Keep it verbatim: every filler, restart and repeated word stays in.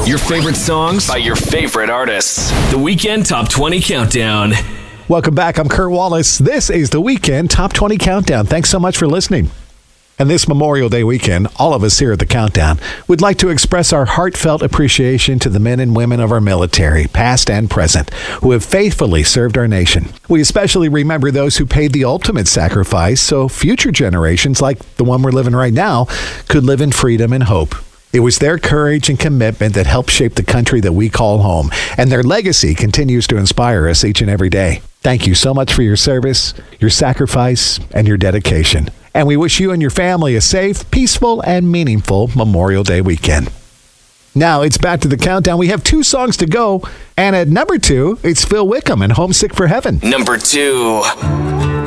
Your favorite songs by your favorite artists. The Weekend Top twenty Countdown. Welcome back. I'm Kurt Wallace. This is the Weekend Top twenty Countdown. Thanks so much for listening. And this Memorial Day weekend, all of us here at the Countdown would like to express our heartfelt appreciation to the men and women of our military, past and present, who have faithfully served our nation. We especially remember those who paid the ultimate sacrifice so future generations, like the one we're living right now, could live in freedom and hope. It was their courage and commitment that helped shape the country that we call home, and their legacy continues to inspire us each and every day. Thank you so much for your service, your sacrifice, and your dedication. And we wish you and your family a safe, peaceful, and meaningful Memorial Day weekend. Now it's back to the Countdown. We have two songs to go, and at number two, it's Phil Wickham and Homesick for Heaven. Number two.